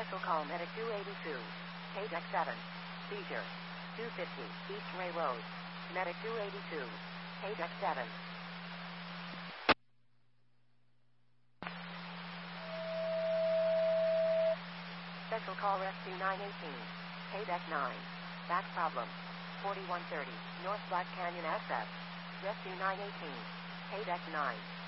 Special call Medic 282. Paydeck 7. Seizure. 250 East Ray Road. Medic 282. Paydeck 7. Special call Rescue 918. Paydeck 9. Back problem. 4130 North Black Canyon SF. Rescue 918. Paydeck 9.